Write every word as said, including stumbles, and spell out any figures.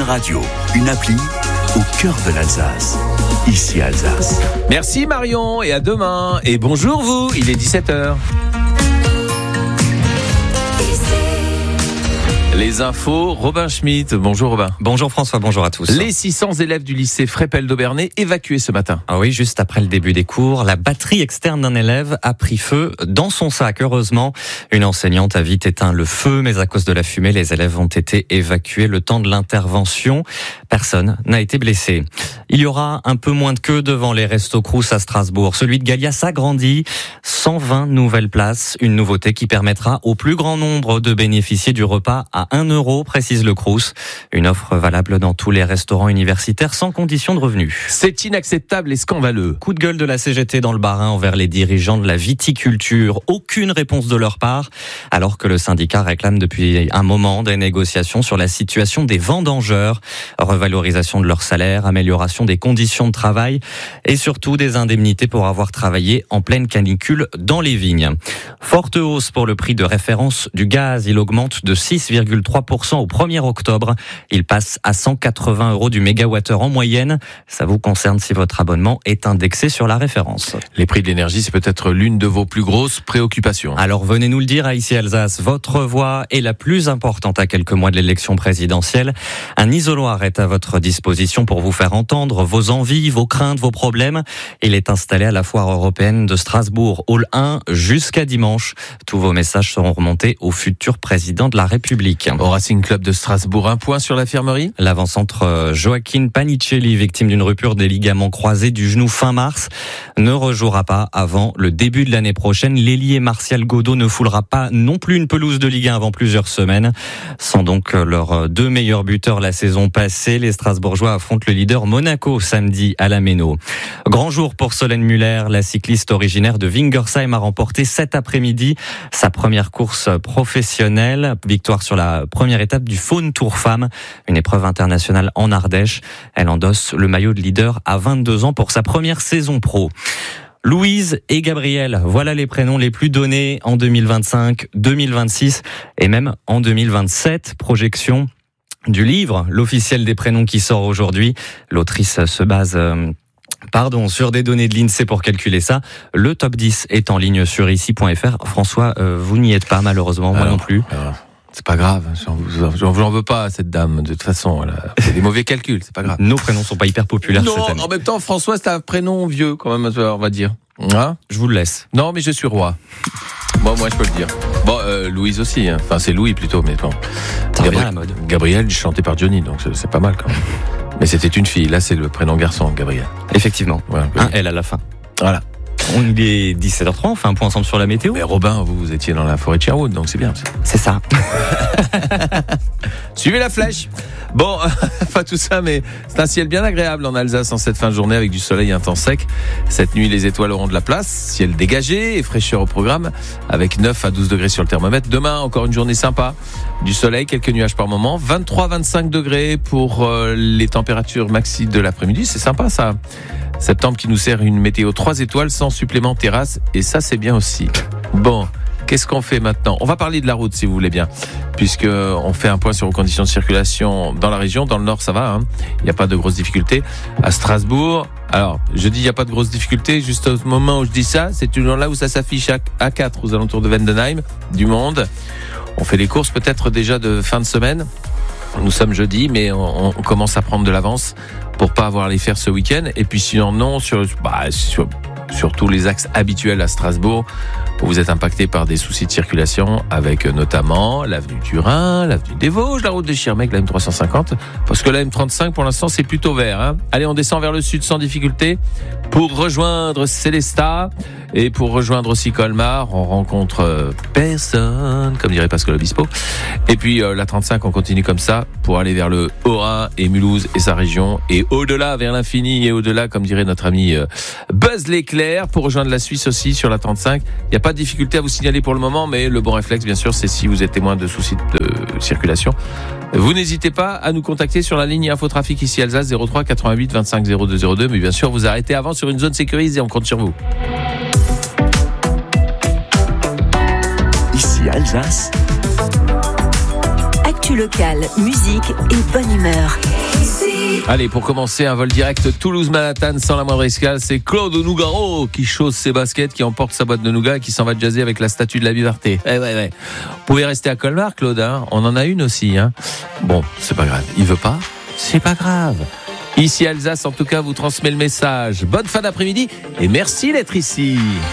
radio, une appli au cœur de l'Alsace. Ici Alsace. Merci Marion et à demain. Et bonjour vous, il est dix-sept heures. Les infos, Robin Schmitt. Bonjour Robin. Bonjour François, bonjour à tous. Les six cents élèves du lycée Frépel d'Aubernay évacués ce matin. Ah oui, juste après le début des cours, la batterie externe d'un élève a pris feu dans son sac. Heureusement, une enseignante a vite éteint le feu, mais à cause de la fumée, les élèves ont été évacués le temps de l'intervention. Personne n'a été blessé. Il y aura un peu moins de queue devant les restos Crous à Strasbourg. Celui de Gallia s'agrandit. cent vingt nouvelles places. Une nouveauté qui permettra au plus grand nombre de bénéficier du repas à un euro, précise le Crous. Une offre valable dans tous les restaurants universitaires sans condition de revenu. C'est inacceptable et scandaleux. Coup de gueule de la C G T dans le Bas-Rhin envers les dirigeants de la viticulture. Aucune réponse de leur part, alors que le syndicat réclame depuis un moment des négociations sur la situation des vendangeurs. Revalorisation de leur salaire, amélioration des conditions de travail et surtout des indemnités pour avoir travaillé en pleine canicule dans les vignes. Forte hausse pour le prix de référence du gaz. Il augmente de six virgule trois pour cent au premier octobre. Il passe à cent quatre-vingts euros du mégawattheure en moyenne. Ça vous concerne si votre abonnement est indexé sur la référence. Les prix de l'énergie, c'est peut-être l'une de vos plus grosses préoccupations. Alors venez nous le dire à Ici Alsace. Votre voix est la plus importante à quelques mois de l'élection présidentielle. Un isoloir est à votre disposition pour vous faire entendre vos envies, vos craintes, vos problèmes. Il est installé à la foire européenne de Strasbourg, hall un, jusqu'à dimanche. Tous vos messages seront remontés au futur président de la République. Au Racing Club de Strasbourg, un point sur l'infirmerie. L'avant-centre Joaquin Panicelli, victime d'une rupture des ligaments croisés du genou fin mars, ne rejouera pas avant le début de l'année prochaine. L'ailier Martial Godot ne foulera pas non plus une pelouse de Ligue un avant plusieurs semaines. Sans donc leurs deux meilleurs buteurs la saison passée, les Strasbourgeois affrontent le leader Monaco samedi à la Méno. Grand jour pour Solène Muller, la cycliste originaire de Wingersheim a remporté cet après-midi sa première course professionnelle. Victoire sur la première étape du Faune Tour Femmes, une épreuve internationale en Ardèche. Elle endosse le maillot de leader à vingt-deux ans pour sa première saison pro. Louise et Gabriel, voilà les prénoms les plus donnés en deux mille vingt-cinq, deux mille vingt-six et même en deux mille vingt-sept. Projection du livre, l'officiel des prénoms qui sort aujourd'hui. L'autrice se base... Euh, Pardon, sur des données de l'INSEE pour calculer ça. Le top dix est en ligne sur ici point f r. François, euh, vous n'y êtes pas malheureusement, moi alors, non plus. Alors, c'est pas grave, j'en, j'en, j'en veux pas à cette dame, de toute façon. Elle a fait des mauvais calculs, c'est pas grave. Nos prénoms sont pas hyper populaires non, cette année. En même temps, François, c'est un prénom vieux quand même, on va dire. Hein ? Je vous le laisse. Non, mais je suis roi. Bon, moi je peux le dire. Bon, euh, Louise aussi, hein. Enfin c'est Louis plutôt, mais bon. Ça revient Gabri- à la mode. Gabriel, chanté par Johnny, donc c'est, c'est pas mal quand même. Mais c'était une fille, là c'est le prénom garçon, Gabriel. Effectivement, Voilà, un L à la fin. Voilà. On est dix-sept heures trente, on fait un point ensemble sur la météo. Mais Robin, vous, vous étiez dans la forêt de Sherwood, donc c'est bien. C'est ça. Suivez la flèche. Bon, pas tout ça, mais c'est un ciel bien agréable en Alsace en cette fin de journée avec du soleil un temps sec. Cette nuit, les étoiles auront de la place, ciel dégagé et fraîcheur au programme avec neuf à douze degrés sur le thermomètre. Demain, encore une journée sympa, du soleil, quelques nuages par moment, vingt-trois à vingt-cinq degrés pour euh, les températures maxi de l'après-midi. C'est sympa ça. Septembre qui nous sert une météo trois étoiles sans supplément terrasse et ça c'est bien aussi. Bon, qu'est-ce qu'on fait maintenant ? On va parler de la route si vous voulez bien, puisque on fait un point sur les conditions de circulation dans la région. Dans le nord ça va, hein. Il n'y a pas de grosses difficultés. À Strasbourg, alors je dis il n'y a pas de grosses difficultés, juste au moment où je dis ça, c'est toujours là où ça s'affiche à A quatre aux alentours de Vendenheim, du monde. On fait les courses peut-être déjà de fin de semaine. Nous sommes jeudi, mais on, on commence à prendre de l'avance pour pas avoir à les faire ce week-end. Et puis sinon, non, sur, bah, sur, sur tous les axes habituels à Strasbourg, vous êtes impacté par des soucis de circulation avec notamment l'avenue du Rhin, l'avenue des Vosges, la route de Schirmeck, la M trois cent cinquante. Parce que la M trente-cinq, pour l'instant, c'est plutôt vert. Hein. Allez, on descend vers le sud sans difficulté pour rejoindre Célestat. Et pour rejoindre aussi Colmar, on rencontre personne, comme dirait Pascal Obispo. Et puis euh, la trente-cinq, on continue comme ça pour aller vers le Haut-Rhin et Mulhouse et sa région. Et au-delà, vers l'infini et au-delà, comme dirait notre ami euh, Buzz l'éclair, pour rejoindre la Suisse aussi sur la trente-cinq. Il n'y a pas de difficulté à vous signaler pour le moment, mais le bon réflexe, bien sûr, c'est si vous êtes témoin de soucis de circulation. Vous n'hésitez pas à nous contacter sur la ligne Infotrafic ici Alsace zéro trois quatre-vingt-huit vingt-cinq zéro deux zéro deux. Mais bien sûr, vous arrêtez avant sur une zone sécurisée, on compte sur vous. Ici Alsace. Actu L'actu locale, musique et bonne humeur. Allez, pour commencer, un vol direct Toulouse-Manhattan sans la moindre escale, c'est Claude Nougaro qui chausse ses baskets, qui emporte sa boîte de nougat et qui s'en va jazzer avec la statue de la liberté. Ouais, ouais, ouais. Vous pouvez rester à Colmar, Claude, hein. On en a une aussi, hein. Bon, c'est pas grave. Il veut pas? C'est pas grave. Ici Alsace, en tout cas, vous transmet le message. Bonne fin d'après-midi et merci d'être ici.